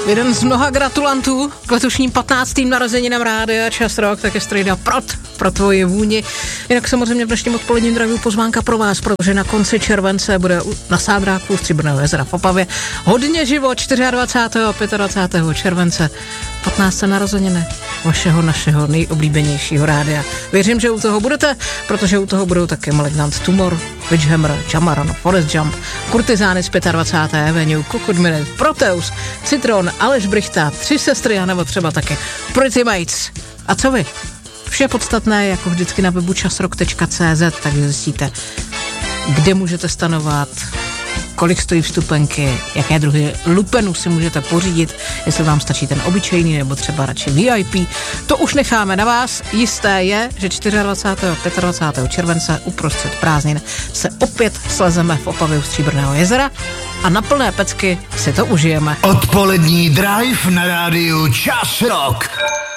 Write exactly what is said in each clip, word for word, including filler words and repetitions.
Jeden z mnoha gratulantů k letošním patnáctým narozeninám Rádia Čas Rock, tak je strejda Prot pro tvoji vůni. Jinak samozřejmě v dnešním odpoledním draviu pozvánka pro vás, protože na konci července bude na Sádráku v Stříbrného jezera v Opavě hodně živo dvacátého čtvrtého a dvacátého pátého července. patnácté narozeniny vašeho, našeho nejoblíbenějšího rádia. Věřím, že u toho budete, protože u toho budou také Malignant Tumor, Witchhammer, Jamaran, Forest Jump, Kurtizány z dvacáté páté Avenue, Cookwood Minute, Proteus, Citron, Aleš Brychta, Tři sestry a nebo třeba taky Pretty Mates. A co vy? Vše podstatné jako vždycky na webu časrock tečka cé zet, takže zjistíte, kde můžete stanovat, kolik stojí vstupenky, jaké druhy lupenů si můžete pořídit, jestli vám stačí ten obyčejný nebo třeba radši V I P. To už necháme na vás. Jisté je, že dvacátého čtvrtého a dvacátého pátého července uprostřed prázdnin se opět slezeme v Opavě u Stříbrného jezera a na plné pecky si to užijeme. Odpolední drive na rádiu Čas Rock.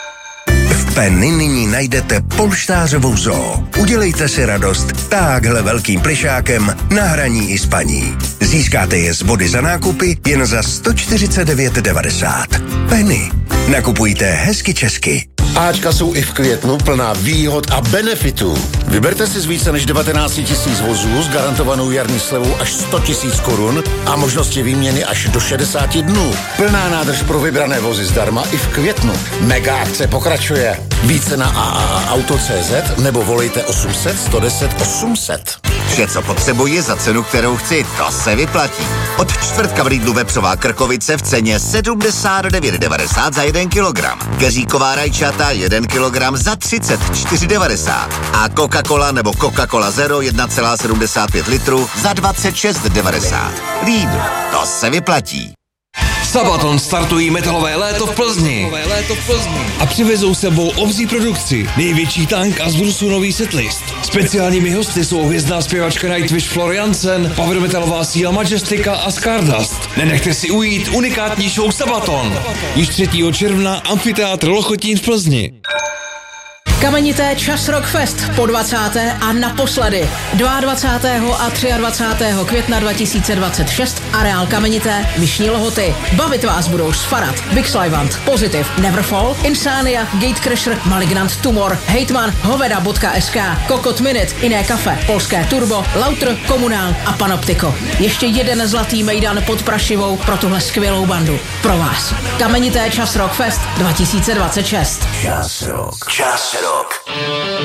V Penny nyní najdete polštářovou zoo. Udělejte si radost táhle velkým plišákem na hraní i spaní. Získáte je z body za nákupy jen za sto čtyřicet devět devadesát. Penny. Nakupujte hezky česky. Ačka jsou i v květnu plná výhod a benefitů. Vyberte si z více než devatenáct tisíc vozů s garantovanou jarní slevou až sto tisíc korun a možnosti výměny až do šedesát dnů. Plná nádrž pro vybrané vozy zdarma i v květnu. Mega akce pokračuje. Více na a a a auto tečka cé zet nebo volejte osm set, sto deset, osm set. Vše, co potřebuji za cenu, kterou chci, to se vyplatí. Od čtvrtka v Lidlu vepřová krkovice v ceně sedmdesát devět devadesát za jeden kilogram. Keříková rajčata jeden kilogram za třicet čtyři devadesát. A Coca-Cola nebo Coca-Cola Zero jedna celá sedmdesát pět litru za dvacet šest devadesát. Lidl, to se vyplatí. Sabaton startují metalové léto v Plzni. léto v Plzni. A přivezou sebou obří produkci, největší tank a z Brusu nový setlist. Speciálními hosty jsou hvězdná zpěvačka Nightwish Floriansen, power metalová síla Majestika a Stardust. Nenechte si ujít unikátní show Sabaton. Již třetího června Amfiteátr Lochotín v Plzni. Kamenité Čas Rock Fest po dvacáté a naposledy dvacátého druhého a dvacátého třetího května dva tisíce dvacet šest Areál Kamenité, Vyšní Lhoty. Bavit vás budou Sfarad, Vixlivant, Positive, Neverfall, Insania, Gatecrasher, Malignant Tumor, Hejtman, Hoveda.sk, Cookwood Minute, Iné kafe, Polské Turbo, Lauter, Komunál a Panoptiko. Ještě jeden zlatý mejdan pod Prašivou pro tuhle skvělou bandu. Pro vás. Kamenité Čas Rock Fest dva tisíce dvacet šest. Čas Rock. Čas Rock.